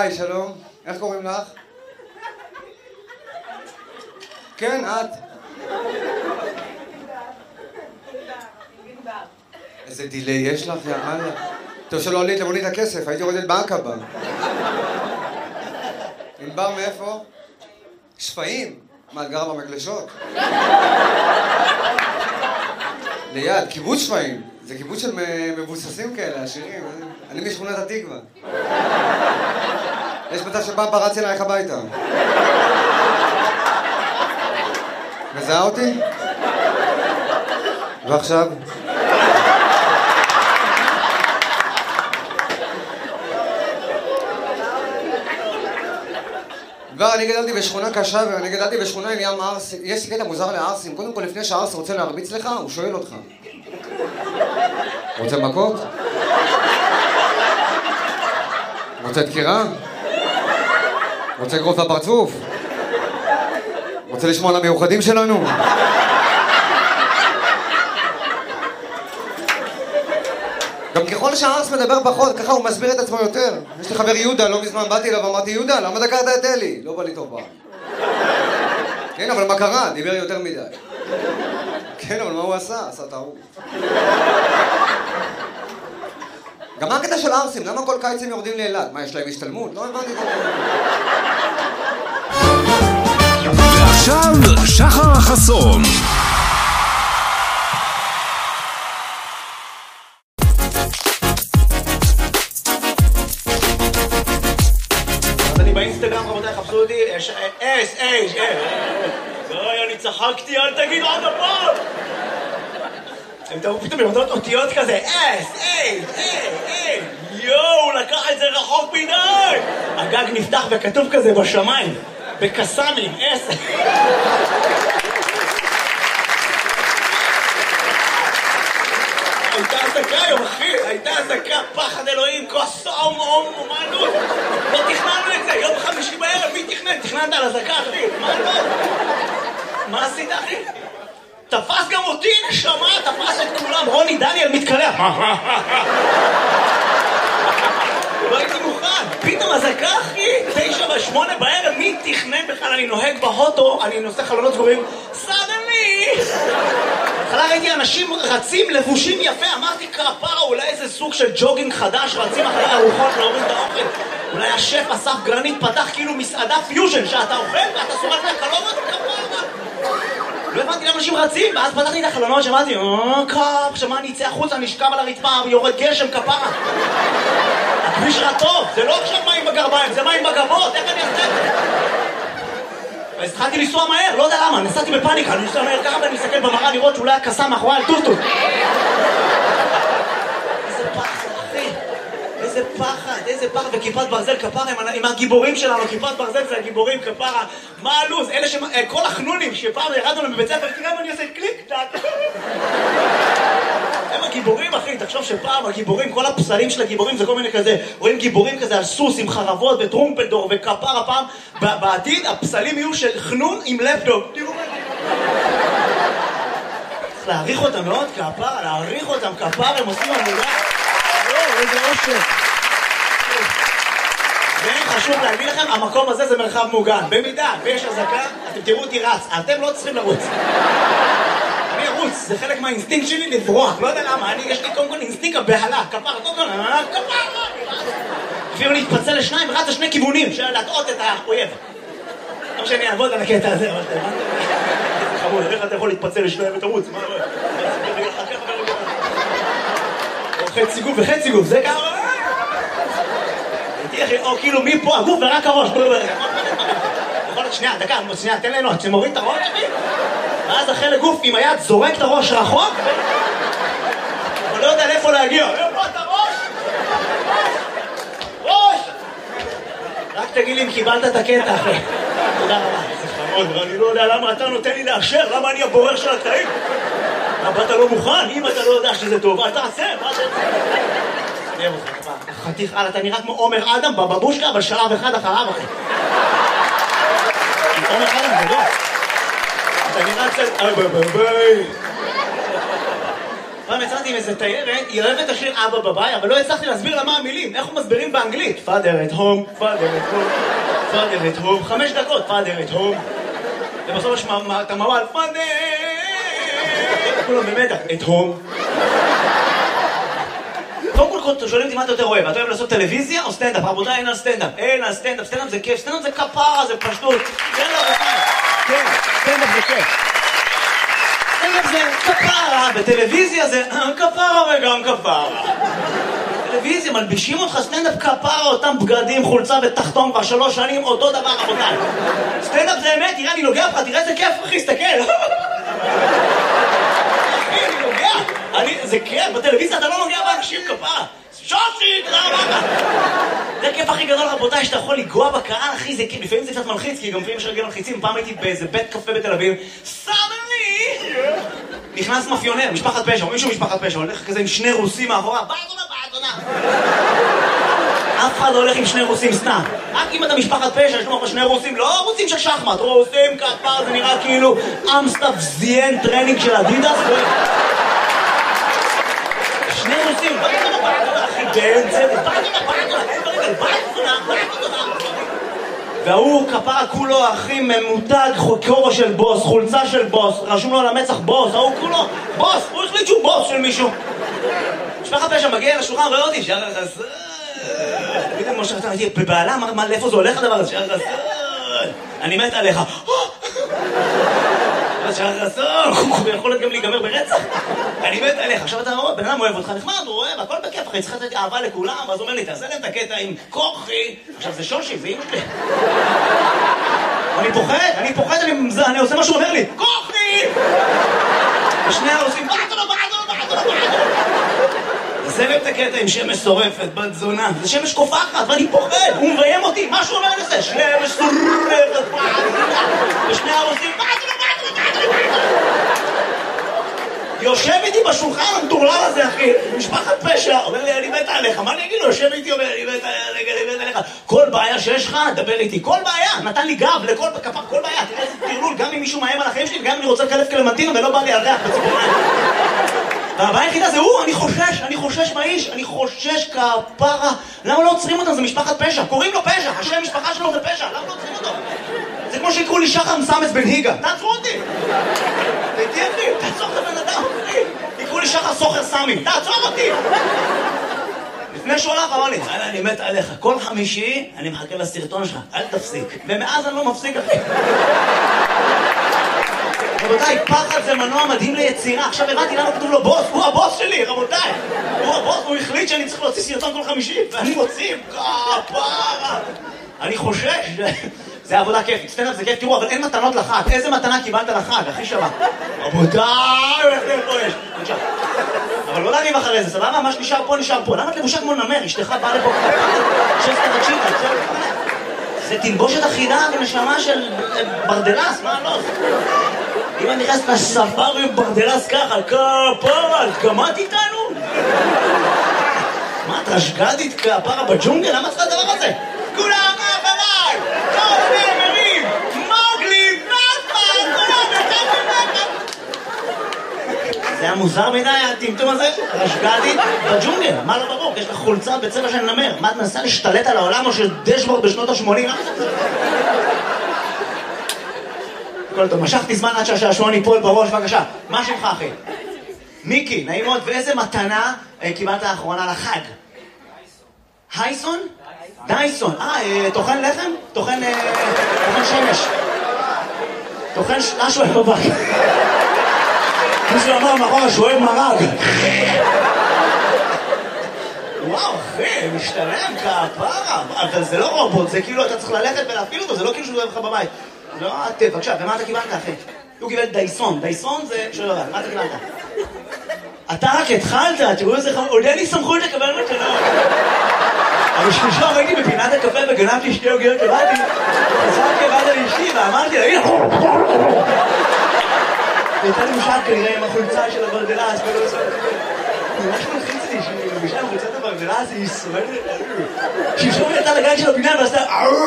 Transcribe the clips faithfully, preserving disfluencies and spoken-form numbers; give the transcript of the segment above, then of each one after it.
היי, שלום. איך קוראים לך? כן, את. איזה דילי יש לך, יאללה. טוב שלא עלית למונית הכסף, הייתי יורדת בעקבה. ענבר מאיפה? שפיים? מה, את גרה במגלשות? ליד, קיבוץ שפיים. זה קיבוץ של מבוססים כאלה, עשירים. אני משכונת התקווה. יש מצב שבא פרץ אלייך הביתה. מזהה אותי? ועכשיו? כבר אני גדלתי בשכונה קשה ואני גדלתי בשכונה עם ים ערסים. יש קטע מוזר לערסים. קודם כל לפני שהערס רוצה להרביץ לך, הוא שואל אותך. רוצה מכות? רוצה דקירה? רוצה גרוף לפרצוף? רוצה לשמוע על המיוחדים שלנו? גם ככל שהערס מדבר פחות, ככה הוא מסביר את עצמו יותר. יש לי חבר יהודה, לא מזמן באתי אליו ואמרתי, יהודה, למה דקרת את אלי? לא בא לי טוב בה. כן, אבל מה קרה? דיבר יותר מדי. כן, אבל מה הוא עשה? עשה טעות. גם מה הקטע של ערסים? למה כל קיץ הם יורדים לאילת? מה, יש להם השתלמות? לא הבנתי את זה. ועכשיו, שחר חסון. אני באינסטגרם, רבותיי, חפשו אותי, אס, אס, אס. אוי, אני צחקתי, אל תגיד עוד הפעם. הם תראו פתאום יורדות אותיות כזה, אס, אס, אס, אס. יואו, לקח את זה רחוק מדי. הגג נפתח וכתוב כזה בשמיים, בקסמים, אס. הייתה עסקה היום, אחי, הייתה עסקה, פחד אלוהים, כוסום, אום, אומנות. לא תכננו את זה, יום חמישי בערב, מי תכנן? תכננת על עסקה, אחי, מה לא? מה עשית, אחי? תפס גם אותי, נשמה, תפס את כולם, רוני דניאל מתקלח. לא הייתי מוכן, פתאום עסקה, אחי, תשע ושמונה בערב, מי תכנן בכלל? אני נוהג בהוטו, אני נושא חלונות סגורים, סדני! בהתחלה ראיתי אנשים רצים לבושים יפה, אמרתי כפרה, אולי איזה סוג של ג'וגינג חדש, רצים אחרי ארוחות להוריד את האוכל. אולי השף אסף גרנית פתח כאילו מסעדה פיוז'ן, שאתה אוכל ואתה סורק מהחלומות כפרה. לא הבנתי למה אנשים רצים, ואז פתחתי את החלונות שאמרתי, אה, קאפ, שמה אני אצא החוצה, נשכב על הרצפה, יורד גשם כפרה. הכביש רע טוב, זה לא עכשיו מים בגרביים, זה מים בגבות, איך אני אעשה את זה? אז התחלתי לנסוע מהר, לא יודע למה, נסעתי בפאניקה, אני נסוע מהר ככה ואני מסתכל במראה לראות שאולי הקסם מאחורי על טוטוט. איזה פחד, אחי, איזה פחד, איזה פחד, וכיפת ברזל כפרה עם הגיבורים שלנו, כיפת ברזל זה הגיבורים כפרה, מה הלו"ז, אלה שכל החנונים שפעם ירדנו להם בבית ספר, תראה מה אני עושה קליק, טק. הם הגיבורים, אחי, תחשוב שפעם הגיבורים, כל הפסלים של הגיבורים זה כל מיני כזה, רואים גיבורים כזה על סוס עם חרבות וטרומפלדור וכפרה פעם, בעתיד הפסלים יהיו של חנון עם לפטופ. תראו מה צריך להעריך אותם מאוד כפרה, להעריך אותם כפרה, הם עושים עבודה. לא, איזה אושר. וחשוב להגיד לכם, המקום הזה זה מרחב מוגן. במידה ויש הזקה, אתם תראו אותי רץ, אתם לא צריכים לרוץ. אני ארוץ, זה חלק מהאינסטינקט שלי לברוח, לא יודע למה, אני, יש לי קודם כל אינסטינקט הבהלה, כפרה, קודם כל, כפרה, אפילו להתפצל לשניים, רץ לשני כיוונים, של להטעות את האויב. לא שאני אעבוד על הקטע הזה, אבל אתה הבנת? זה חמוד, איך אתה יכול להתפצל לשניים ותרוץ? מה, או חצי גוף וחצי גוף, זה ככה? או כאילו מפה הגוף ורק הראש. יכול להיות שנייה, דקה, שנייה, תן ליהנות, שמוריד את הראש, אחי? ואז אחרי לגוף עם היד זורק את הראש רחוק, אבל לא יודע לאיפה להגיע. איפה את הראש? ראש! רק תגיד לי אם קיבלת את הקטע, אחי. תודה רבה. זה חמוד, אני לא יודע למה אתה נותן לי לאשר, למה אני הבורר של התאים? למה אתה לא מוכן? אם אתה לא יודע שזה טוב, אתה עשה, מה אתה עושה? אני אוהב אותך, כפרה. חתיך, אלא, אתה נראה כמו עומר אדם בבבושקה, אבל שלב אחד אחריו, אחי. עומר אדם, זה לא. אתה נראה קצת... אוי ביי ביי ביי. פעם יצאתי עם איזה תיירת, היא אוהבת את השיר אבא בביי, אבל לא הצלחתי להסביר לה מה המילים, איך הוא מסבירים באנגלית. Father at home, Father at home, Father at home, חמש דקות, Father at home. ובסוף יש את המעל, Father! כולם במדע, at home. קודם כל, שואלים אותי מה אתה יותר אוהב, אתה אוהב לעשות טלוויזיה או סטנדאפ? רבותיי, אין על סטנדאפ, אין על סטנדאפ, סטנדאפ זה כיף, סטנדאפ זה כפרה, זה פשטות. כן, רבותיי, כן, סטנדאפ זה כיף. סטנדאפ זה כפרה, בטלוויזיה זה כפרה וגם כפרה. טלוויזיה, מלבישים אותך סטנדאפ כפרה, אותם בגדים, חולצה ותחתון כבר שלוש שנים, אותו דבר, רבותיי. סטנדאפ זה אמת, תראה, אני נוגע לך, תראה איזה כיף, אחי, סתכל. אחי, אני נוגע. זה כיף, בטלוויזיה אתה לא נוגע באנשים כפרה. שושי, תודה רבה. זה הכיף הכי גדול, רבותיי, שאתה יכול לגוע בקהל, אחי, זה כיף. לפעמים זה קצת מלחיץ, כי גם לפעמים יש רגל מלחיצים. פעם הייתי באיזה בית קפה בתל אביב, סדני! נכנס מאפיונר, משפחת פשע, או מישהו משפחת פשע, הולך כזה עם שני רוסים מאחורה, באדונה, באדונה. אף אחד לא הולך עם שני רוסים סתם. רק אם אתה משפחת פשע, יש לו שני רוסים, לא רוסים של שחמט, רוסים כפר, זה נראה כאילו אמסטאפ זיין טרנינג של אדידס. שני רוסים, באדונה, באדונה, אחי, באמצע, באדונה, באדונה, אין ברגל, באדונה, באדונה. והוא כפרה כולו, אחי, ממותג כובע של בוס, חולצה של בוס, רשום לו על המצח בוס, ההוא כולו, בוס, הוא החליט שהוא בוס של מישהו. משפחת פשע מגיע לשולחן, רואה אותי, שער החסון. פתאום משה חסון, הייתי בבעלה, מה, לאיפה זה הולך הדבר הזה? שער חסון, אני מת עליך. שער חסון, הוא יכול גם להיגמר ברצח. אני מת עליך, עכשיו אתה רואה, בן אדם אוהב אותך, נחמד, הוא אוהב, הכל בכיף, אחי, צריך לתת אהבה לכולם, ואז הוא אומר לי, תעשה להם את הקטע עם כוחי. עכשיו זה שושי, זה אימא שלי. אני פוחד, אני פוחד, אני עושה מה שהוא אומר לי, כוחי! ושני הרוסים, בעדו, בעדו, בעדו, בעדו. תעשה להם את הקטע עם שמש שורפת, בת זונה. זה שמש קופחת, ואני פוחד, הוא מביים אותי, מה שהוא אומר לזה? שמש שורפת, בעדו. ושני הרוסים, בעדו, בעדו, בעדו, בעדו. יושב איתי בשולחן המטורלל הזה, אחי, משפחת פשע, אומר לי, אני מת עליך, מה אני אגיד לו? יושב איתי, אומר, אני מת עליך, אני מת עליך. כל בעיה שיש לך, דבר איתי, כל בעיה, נתן לי גב לכל כפר, כל בעיה, תראה איזה תרלול, גם אם מישהו מאיים על החיים שלי, וגם אם אני רוצה לקלף קלמנטינה ולא בא לי על ריח בציפורניים. והבעיה היחידה זה הוא, אני חושש, אני חושש מהאיש, אני חושש כפרה. למה לא עוצרים אותם? זה משפחת פשע, קוראים לו פשע, השם משפחה שלו זה פשע, למה לא עוצרים אותו? זה כמו שיקראו לי שחר מסמס בן היגה, תעצרו אותי! תהייתי אחי, תעצור את הבן אדם, אחי! יקראו לי שחר סוחר סמי, תעצור אותי! לפני שהוא הלך, אמר לי, אני מת עליך, כל חמישי אני מחכה לסרטון שלך, אל תפסיק. ומאז אני לא מפסיק, אחי. רבותיי, פחד זה מנוע מדהים ליצירה. עכשיו הבנתי למה כתוב לו בוס, הוא הבוס שלי, רבותיי. הוא הבוס, הוא החליט שאני צריך להוציא סרטון כל חמישי, ואני מוציא, כפרה. אני חושש, זה עבודה כיפית, סטנדאפ זה כיף, תראו, אבל אין מתנות לחג. איזה מתנה קיבלת לחג, הכי שווה? רבותיי, איך זה פה יש? בבקשה. אבל לא להגיב אחרי זה, סבבה? מה שנשאר פה, נשאר פה. למה את לבושה כמו נמר? אשתך באה לפה שסת תקשיב, זה תלבושת אחידה ונשמה של ברדלס, מה לא? אם אני נכנס לספארי ברדלס ככה, כפרה, גמרת איתנו? מה, את רשגדית כפרה בג'ונגל? למה צריך הדבר הזה? כולם מאחריי! כל נאמרים! מוגלי! נאפה! כולם נאפה! זה היה מוזר מדי, הטמטום הזה? רשגדית בג'ונגל, מה לא ברור? יש לך חולצה בצבע של נמר. מה, את מנסה להשתלט על העולם או של דשבורד בשנות ה-שמונים? כל טוב, משכתי זמן עד שהשעשועון ייפול בראש, בבקשה. מה שמך, אחי? מיקי, נעים מאוד. ואיזה מתנה קיבלת האחרונה לחג? הייסון? דייסון. אה, תוכן לחם? תוכן שמש. תוכן משהו אוהב בבק. מישהו אמר מאחורה שהוא אוהב מרג. וואו, אחי, משתלם כפרה. אבל זה לא רובוט, זה כאילו אתה צריך ללכת ולהפעיל אותו, זה לא כאילו שהוא אוהב לך בבית. לא, עטף, בבקשה, ומה אתה קיבלת, אחי? הוא קיבל דייסון. דייסון זה... שלא יודע, מה אתה קיבלת? אתה רק התחלת, תראו איזה חמור, עוד אין לי סמכות לקבל מתנות. אבל שלשום הייתי בפינת הקפה וגנבתי שתי עוגיות לבדי, חזרתי לבד על אשתי ואמרתי לה, הנה! והייתה לי משחק כנראה עם החולצה של הברדלס, ולא עושה... הוא ממש מלחיץ לי, שהיא מבישה עם חולצת הברדלס, היא סועדת את שלשום יצא לגן של הפינה ועשתה...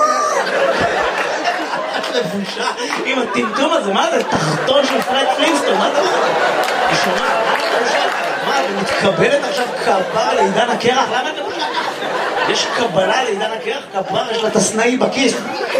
לבושה עם הטמטום הזה, מה זה? תחתון של פרד פלינסטון, מה אתה אומר? היא שומעת? מה מקבלת עכשיו כפרה לעידן הקרח? למה אתה חושב? יש קבלה לעידן הקרח? כפרה, יש לה תסנאי בכיס.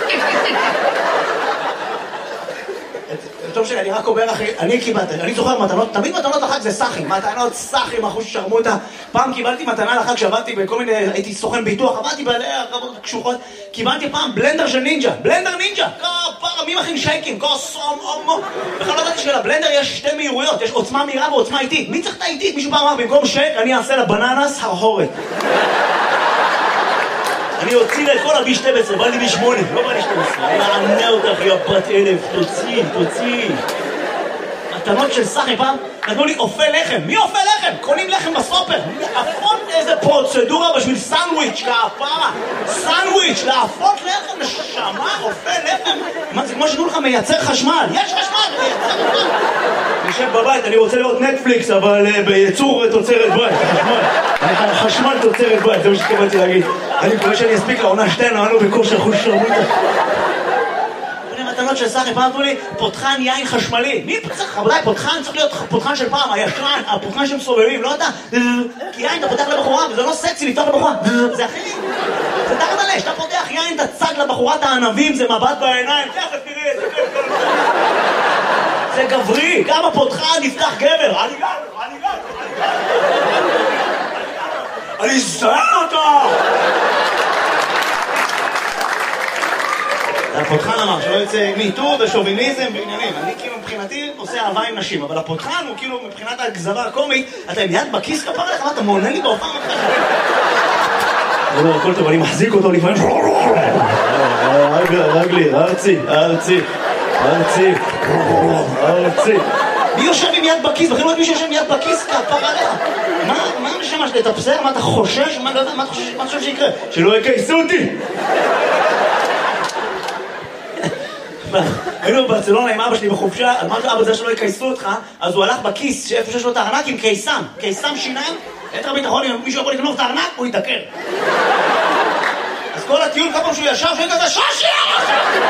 טוב שלי, אני רק אומר אחי, אני קיבלתי, אני זוכר מתנות, תמיד מתנות לחג זה סחים, מתנות סחים, אחוז ששרמוטה. פעם קיבלתי מתנה לחג שעבדתי בכל מיני, הייתי סוכן ביטוח, עבדתי בעלי הרבות קשוחות, קיבלתי פעם בלנדר של נינג'ה, בלנדר נינג'ה, כפרה, מי מכין שייקים, כוסום, אומו. בכלל לא ידעתי שלבלנדר יש שתי מהירויות, יש עוצמה מהירה ועוצמה איטית. מי צריך את האיטית? מישהו פעם אמר, במקום שייק, אני אעשה לבננס הרהורת. אני הוציא לה את כל הבי שתים עשרה, בא לי בי שמונה, לא בא לי שתים עשרה. אני אענה אותך, יא בת אלף, תוציא, תוציא. מתנות של סחי פעם, נתנו לי אופה לחם. מי אופה לחם? קונים לחם בסופר. לאפות איזה פרוצדורה בשביל סנדוויץ', כפרה. סנדוויץ', לאפות לחם, נשמה, אופה לחם. מה, זה כמו שתנו לך מייצר חשמל. יש חשמל, מייצר חשמל. אני יושב בבית, אני רוצה לראות נטפליקס, אבל בייצור תוצרת בית, חשמל. אני חשמל תוצרת בית, זה מה שתקבלתי להגיד. אני מקווה שאני אספיק לעונה שתיים, אמרנו בכושר חוש שרמוטה. מתנות של סחי, פעם אמרו לי, פותחן יין חשמלי. מי צריך? רבותיי, פותחן צריך להיות פותחן של פעם, הישן, הפותחן שהם סובבים, לא אתה. כי יין אתה פותח לבחורה, וזה לא סקסי לפתוח לבחורה. זה אחי. זה תחת עלי, שאתה פותח יין, אתה צג לבחורת הענבים, זה מבט בעיניים, תכף תראה, זה כיף. זה גברי, גם הפותחן יפתח גבר. אני גר, אני גר, אני גר. אני זהר אותו! הפותחן אמר שלא יוצא מיטור ושוביניזם ועניינים. אני כאילו מבחינתי עושה אהבה עם נשים, אבל הפותחן הוא כאילו מבחינת הגזרה הקומית, אתה עם יד בכיס כפר לך, מה אתה מעונה לי בהופעה מתחת? לא, הכל טוב, אני מחזיק אותו לפעמים. רגלי, ארצי, ארצי, ארצי, ארצי. מי יושב עם יד בכיס? בכלל לא יודעים מי שיושב עם יד בכיס כפר עליך. מה הנשמה שלי? אתה בסדר? מה אתה חושש? מה אתה חושב שיקרה? שלא יקייסו אותי! היינו בברצלונה עם אבא שלי בחופשה, אמרתי אבא זה שלא יקייסו אותך, אז הוא הלך בכיס שאיפה שיש לו את הארנק עם קיסם, קיסם שיניים, יתר ביטחון, אם מישהו יכול לגנוב את הארנק, הוא יתעקר. אז כל הטיול כמה שהוא ישר, שהוא כזה שושי!